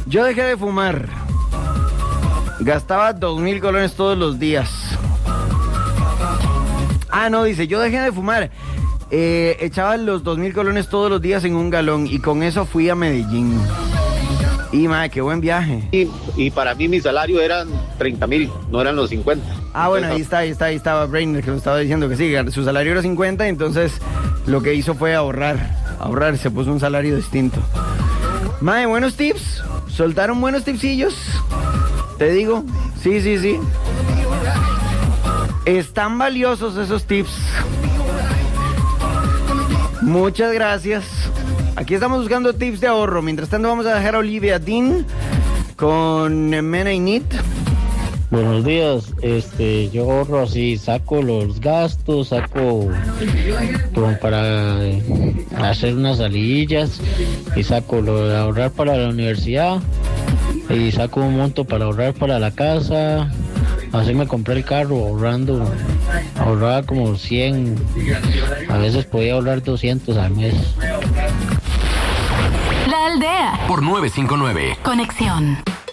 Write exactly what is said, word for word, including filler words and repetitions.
Yo dejé de fumar. Gastaba dos mil colones todos los días. Ah, no, dice, yo dejé de fumar. Eh, echaba los dos mil colones todos los días en un galón y con eso fui a Medellín. Y, madre, qué buen viaje. Y, y para mí mi salario eran treinta mil, no eran los cincuenta. Ah, bueno, ahí está, ahí está, ahí estaba Brainer que lo estaba diciendo que sí, su salario era cincuenta, entonces lo que hizo fue ahorrar, ahorrar, se puso un salario distinto. Mae, buenos tips, soltaron buenos tipsillos, te digo, sí, sí, sí. Están valiosos esos tips. Muchas gracias. Aquí estamos buscando tips de ahorro. Mientras tanto vamos a dejar a Olivia Dean con Men I Need. Buenos días, este, yo ahorro así, saco los gastos, saco como para eh, hacer unas salillas y saco lo de ahorrar para la universidad y saco un monto para ahorrar para la casa. Así me compré el carro ahorrando, ahorraba como cien, a veces podía ahorrar doscientos al mes. La Aldea por nueve cinco nueve. Conexión.